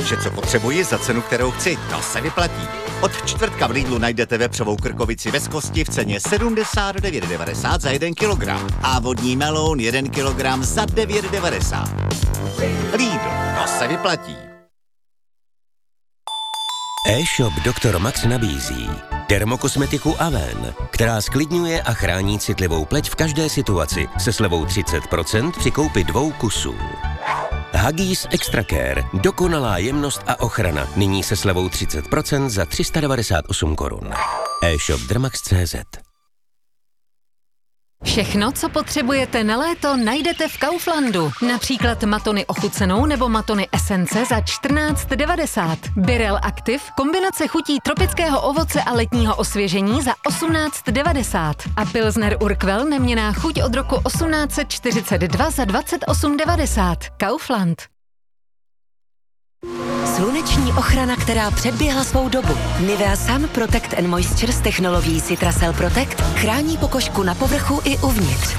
Vše, co potřebuji za cenu, kterou chci, to se vyplatí. Od čtvrtka v Lidlu najdete vepřovou krkovici ve skosti v ceně 79,90 za 1 kilogram a vodní melón 1 kilogram za 9,90. Lidl, to se vyplatí. E-shop Dr. Max nabízí dermokosmetiku Avène, která sklidňuje a chrání citlivou pleť v každé situaci se slevou 30% při koupi 2 kusů. Huggies Extra Care, dokonalá jemnost a ochrana, nyní se slevou 30% za 398 korun. E-shop Dermax.cz. Všechno, co potřebujete na léto, najdete v Kauflandu. Například matony ochucenou nebo matony esence za 14,90. Birel Active, kombinace chutí tropického ovoce a letního osvěžení za 18,90. A Pilsner Urquell, neměnná chuť od roku 1842 za 28,90. Kaufland. Sluneční ochrana, která předběhla svou dobu. Nivea Sun Protect and Moisture s technologií Citracel Protect chrání pokožku na povrchu i uvnitř.